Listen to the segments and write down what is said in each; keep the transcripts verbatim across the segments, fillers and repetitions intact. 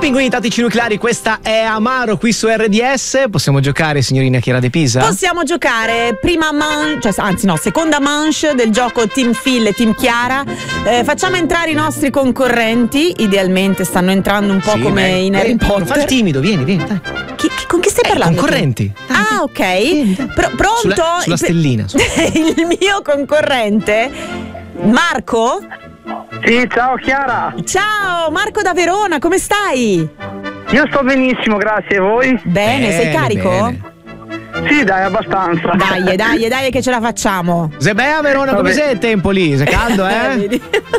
Pinguini Tattici Nucleari, questa è Amaro qui su R D S. Possiamo giocare, signorina Chiara De Pisa? Possiamo giocare prima manche, cioè, anzi no, seconda manche del gioco Team Phil e Team Chiara. Eh, facciamo entrare i nostri concorrenti, idealmente stanno entrando un po' Sì, come beh, in Harry eh, Potter. Fa il timido, vieni, vieni. Dai. Chi, chi- con chi stai Eh, parlando? concorrenti. Dai, Ah, ok. Pro- pronto? Sulla- sulla stellina, su. Il mio concorrente, Marco? Sì, ciao Chiara. Ciao, Marco da Verona, come stai? Io sto benissimo, grazie. E voi? Bene, sei Bene, carico? bene. Sì, dai, abbastanza. Dai, dai, dai che ce la facciamo. Se beh a Verona, come Vabbè. sei il tempo lì? Sei caldo, eh? Vedi?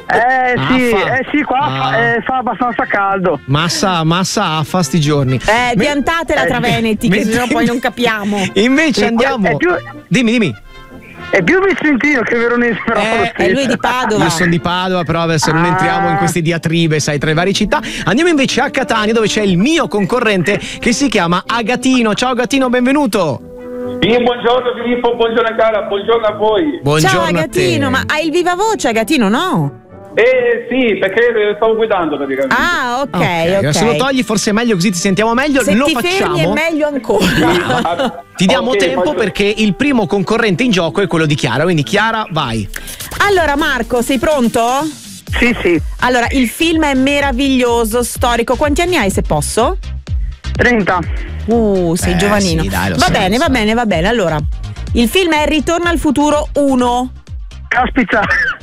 Eh sì, Ah, fa. eh sì, qua Ah. fa, eh, fa abbastanza caldo. Massa, massa affa sti giorni. Eh, piantatela tra eh, Veneti, che mentre- sennò poi non capiamo. Invece Sì, andiamo. è più- Dimmi, dimmi. È più vicentino che veronese, però. Eh, lo E stesso. lui è di Padova. Io sono di Padova, però adesso non Ah. entriamo in queste diatribe, sai, tra le varie città. Andiamo invece a Catania, dove c'è il mio concorrente che si chiama Agatino. Ciao Agatino, benvenuto. Sì, buongiorno Filippo, buongiorno cara, buongiorno a voi. Buongiorno Ciao a te. Agatino, ma hai il viva voce Agatino, no? Eh sì, perché stavo guidando praticamente. Ah, ok, Ok, ok. se lo togli forse è meglio, così ti sentiamo meglio. Se lo ti fermi è facciamo. meglio ancora. Ah, Ti diamo ok, tempo faccio- perché il primo concorrente in gioco è quello di Chiara, quindi Chiara, vai. Allora Marco, sei pronto? Sì, sì. Allora, il film è meraviglioso, storico. Quanti anni hai se posso? trenta. Uh, sei Eh, giovanino. sì, dai, lo va so, bene, lo va so. bene, va bene. Allora, il film è Ritorno al futuro uno. Caspita,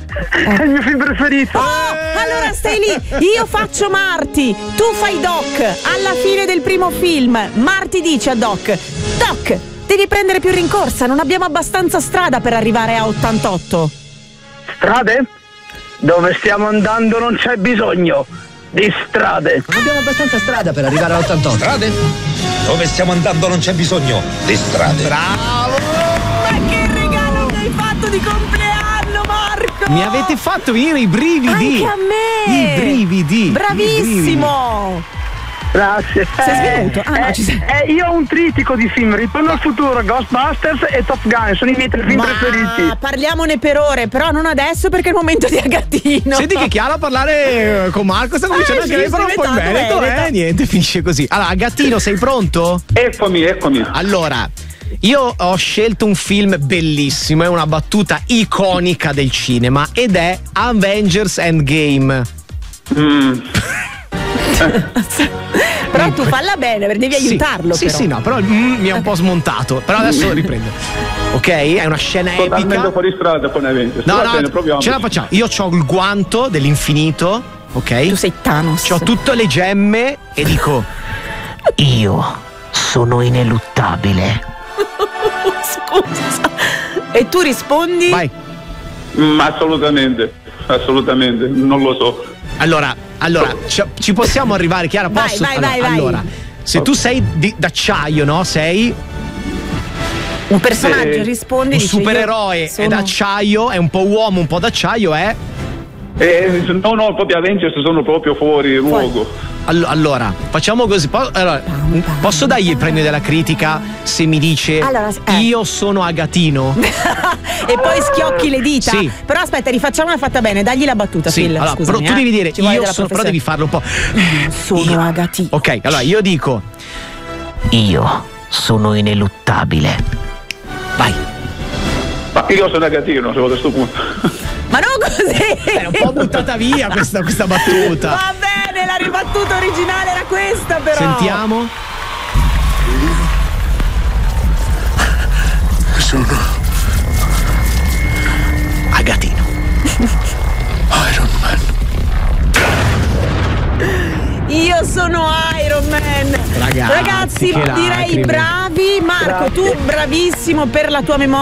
è il mio film preferito. Oh, allora stai lì, io faccio Marty, tu fai Doc. Alla fine del primo film, Marty dice a Doc: Doc, devi prendere più rincorsa, non abbiamo abbastanza strada per arrivare a ottantotto. Strade? Dove stiamo andando non c'è bisogno di strade. Non abbiamo abbastanza strada per arrivare all'ottantotto. Strade? Dove stiamo andando non c'è bisogno di strade. Bravo! Ma che regalo mi hai fatto di compleanno, Marco! Mi avete fatto venire i brividi. Anche a me! I brividi. Bravissimo! Grazie. Sei svenuto? Ah, no, eh, ci sei. eh, io ho un tritico di film, Ritorno al futuro, Ghostbusters e Top Gun, sono i miei tre film Ma preferiti. parliamone per ore, però non adesso perché è il momento di Agatino. Senti che Chiara a parlare eh, con Marco sta cominciando Eh, anche sì, lei, però un po' in diventato Veneto, Veneto. eh, niente, finisce così. Allora, Gattino, sei pronto? Eccomi, eccomi. Allora, io ho scelto un film bellissimo, è una battuta iconica del cinema ed è Avengers Endgame. Mm. Però tu falla bene, perché devi Sì, aiutarlo. Sì, però. sì, no, però il mm mi ha un po' smontato. Però adesso riprendo. Ok, è una scena Totalmente epica. fuori strada con Avengers. No, Va no, bene, proviamo. ce la facciamo. Io ho il guanto dell'infinito, ok? Tu sei Thanos. C'ho tutte le gemme e dico: io sono ineluttabile. Scusa. E tu rispondi? Vai. Mm, assolutamente, assolutamente, non lo so. Allora, allora ci, ci possiamo arrivare, Chiara? Vai, Posso? vai, allora, vai, vai. allora, se tu sei di- d'acciaio, no? Sei Un personaggio Sì. risponde un dice, supereroe, io è sono- d'acciaio, è un po' uomo, un po' d'acciaio, è. Eh, no, no, proprio Avengers sono proprio fuori luogo. Allo- Allora, facciamo così. Po- allora, posso dargli il premio della critica se mi dice Allora, eh. io sono Agatino? E poi schiocchi le dita. Sì. Però aspetta, rifacciamola fatta bene, dagli la battuta, Sì, Phil. allora, Scusami, però tu eh. devi dire Ci vuole io della sono, però professione. devi farlo un po'. Sono Io- Agatino. Ok, allora io dico io sono ineluttabile. Vai. Ma io sono Agatino, a questo punto. Ma non così! È un po' buttata via questa, questa battuta. Va bene, la ribattuta originale era questa, però. Sentiamo. Sono Agatino. Iron Man. Io sono Iron Man. Ragazzi, che direi lacrime. bravi. Marco, tu bravissimo per la tua memoria.